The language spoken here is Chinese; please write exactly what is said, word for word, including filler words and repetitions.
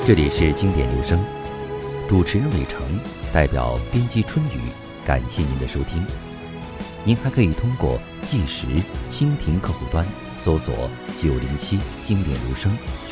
这里是经典留声，主持人伟成，代表编辑春雨，感谢您的收听。您还可以通过计时蜻蜓客户端搜索九零七经典留声